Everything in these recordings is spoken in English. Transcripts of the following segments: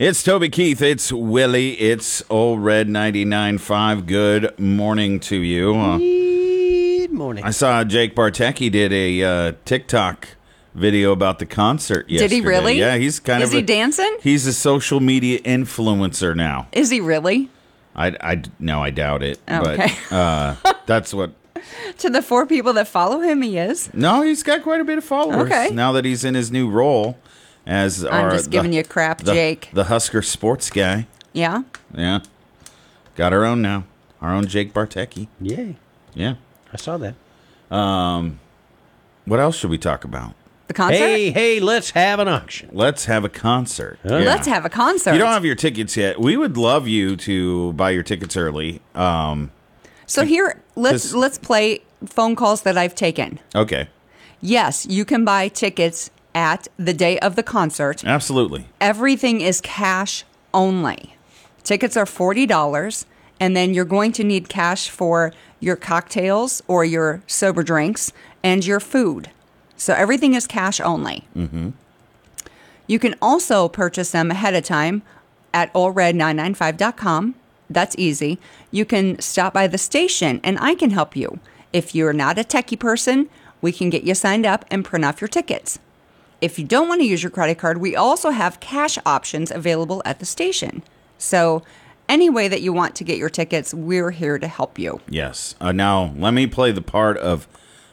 It's Toby Keith. It's Willie. It's Old Red 99.5. Good morning to you. Good morning. I saw Jake Bartecki did a TikTok video about the concert yesterday. Did he really? Yeah, he's Is he dancing? He's a social media influencer now. Is he really? No, I doubt it. Okay. But that's what... To the 4 people that follow him, he is. No, he's got quite a bit of followers. Okay. Now that he's in his new role as I'm just giving you crap, Jake. The Husker sports guy. Yeah? Yeah. Got our own now. Our own Jake Bartecki. Yay. Yeah. I saw that. What else should we talk about? The concert? Hey, let's have an auction. Let's have a concert. Huh? Yeah. Let's have a concert. If you don't have your tickets yet, we would love you to buy your tickets early. So here, let's play phone calls that I've taken. Okay. Yes, you can buy tickets at the day of the concert. Absolutely. Everything is cash only. Tickets are $40, and then you're going to need cash for your cocktails or your sober drinks and your food. So everything is cash only. Mm-hmm. You can also purchase them ahead of time at allred995.com. That's easy. You can stop by the station, and I can help you. If you're not a techie person, we can get you signed up and print off your tickets. If you don't want to use your credit card, we also have cash options available at the station. So any way that you want to get your tickets, we're here to help you. Yes. Now, let me play the part of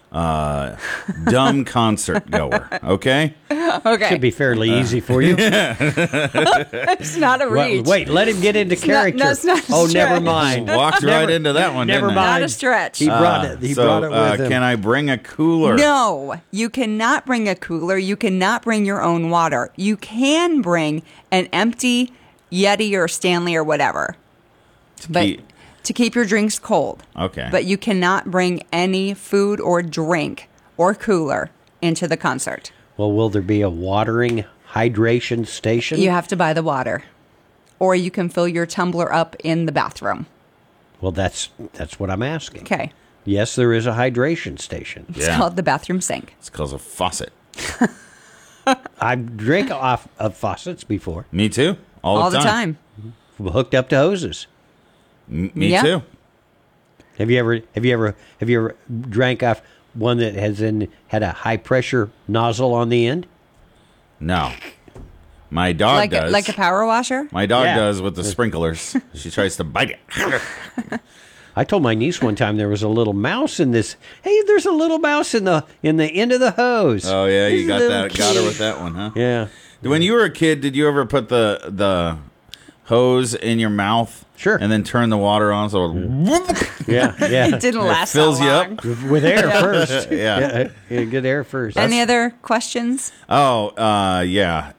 dumb concert goer, okay? Okay. Should be fairly easy for you. It's not a reach. Wait, let him get into character. That's not a oh, stretch. never mind. Walked right into that one, Never didn't I? mind. Not a stretch. He brought it. He brought it with him. Can I bring a cooler? No, you cannot bring a cooler. You cannot bring your own water. You can bring an empty Yeti or Stanley or whatever. But to keep your drinks cold. Okay. But you cannot bring any food or drink or cooler into the concert. Well, will there be a watering hydration station? You have to buy the water. Or you can fill your tumbler up in the bathroom. Well, that's what I'm asking. Okay. Yes, there is a hydration station. It's called the bathroom sink. It's called a faucet. I've drank off of faucets before. Me too. All the time. Hooked up to hoses. Me Yeah. too. Have you ever drank off one that had a high pressure nozzle on the end? No. My dog does. Like a power washer? My dog Yeah. does with the sprinklers. She tries to bite it. I told my niece one time there was a little mouse in this. Hey, there's a little mouse in the end of the hose. Oh yeah, you This got little that. Got her kid. with that one, huh? Yeah. When you were a kid, did you ever put the hose in your mouth? Sure. And then turn the water on so Yeah. It didn't last fills that you long. up. With air first. Yeah. Yeah, get air first. Any other questions? Oh, yeah.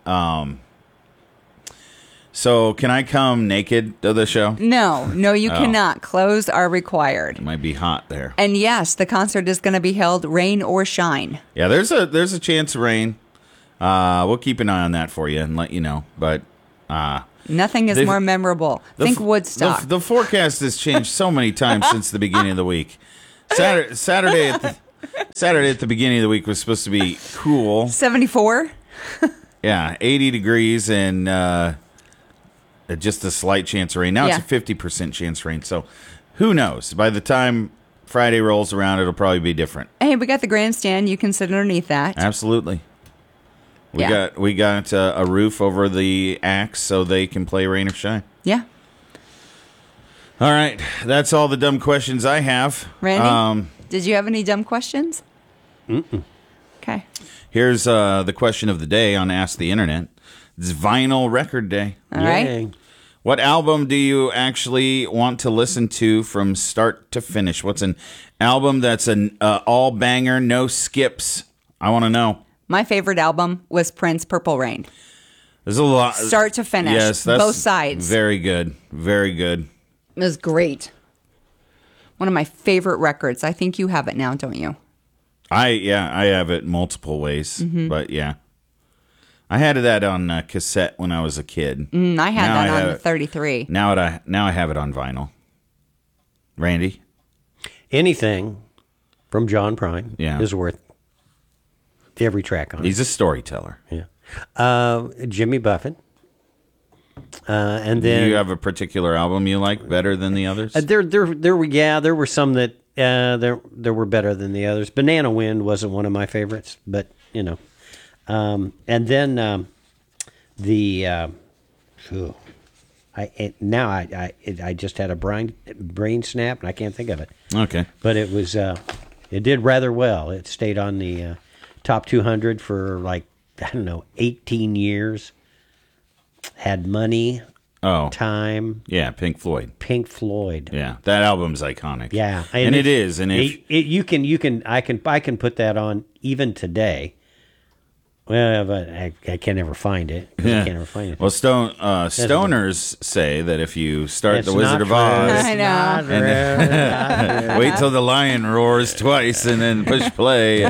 So can I come naked to the show? No, you cannot. Clothes are required. It might be hot there. And yes, the concert is going to be held rain or shine. Yeah, there's a chance of rain. We'll keep an eye on that for you and let you know. But Nothing is more memorable. Think Woodstock. The forecast has changed so many times since the beginning of the week. Saturday at the beginning of the week was supposed to be cool. 74? Yeah, 80 degrees and just a slight chance of rain. Now Yeah. it's a 50% chance of rain. So who knows? By the time Friday rolls around, it'll probably be different. Hey, we got the grandstand. You can sit underneath that. Absolutely. Yeah. We got a roof over the acts so they can play rain or shine. Yeah. All right, that's all the dumb questions I have. Randy, did you have any dumb questions? Mm-mm. Okay. Here's the question of the day on Ask the Internet. It's Vinyl Record Day. All right. Yay. What album do you actually want to listen to from start to finish? What's an album that's an all banger, no skips? I want to know. My favorite album was Prince, Purple Rain. There's a lot. Start to finish. Yes, that's both sides. Very good. Very good. It was great. One of my favorite records. I think you have it now, don't you? I have it multiple ways, but yeah. I had that on cassette when I was a kid. I had Now that I on have the it. 33. Now I have it on vinyl. Randy? Anything from John Prine is worth every track on it. He's a storyteller. Yeah. Jimmy Buffett. And Do then you have a particular album you like better than the others? there were some that there were better than the others. Banana Wind wasn't one of my favorites, but and then I just had a brain snap and I can't think of it. Okay. But it was it did rather well. It stayed on the top 200 for 18 years. Had Money, Oh, Time, yeah, Pink Floyd. Pink Floyd. Yeah, that album's iconic. Yeah, and it is. And if I can put that on even today. Well, but I can't ever find it. I can't ever find it. well, stoners say that if you start That's the Wizard not of true. Oz, I know. and wait till the lion roars twice, and then push play.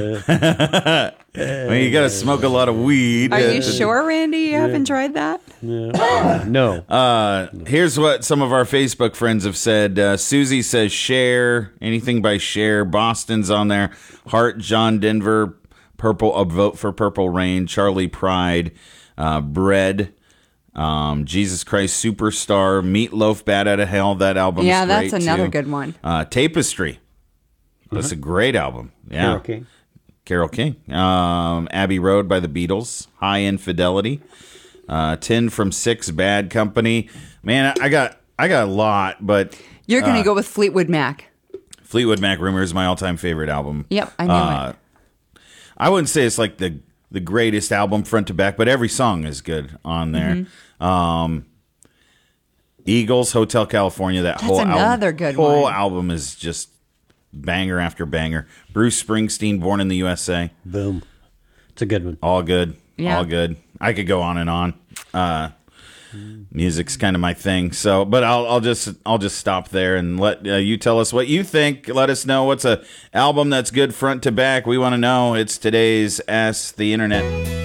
Well, you got to smoke a lot of weed. Are you sure, Randy, you haven't tried that? No. Here's what some of our Facebook friends have said. Susie says Cher, anything by Cher. Boston's on there. Heart, John Denver, Purple, a Vote for Purple Rain, Charlie Pride, Bread, Jesus Christ Superstar, Meatloaf, Bad Out of Hell. That album's Yeah, great that's another too. good one. Tapestry. That's a great album. Yeah. Okay. Carole King. Abbey Road by the Beatles. High Infidelity. 10 from 6, Bad Company. Man, I got a lot, but You're going to go with Fleetwood Mac. Fleetwood Mac Rumor is my all-time favorite album. Yep, I knew it. I wouldn't say it's like the greatest album front to back, but every song is good on there. Eagles, Hotel California. That's another good whole one. album is just banger after banger. Bruce Springsteen, Born in the USA. Boom. It's a good one. All good. Yeah. All good. I could go on and on. Music's kind of my thing. So, but I'll just stop there and let you tell us what you think. Let us know what's a album that's good front to back. We want to know. It's today's Ask the Internet.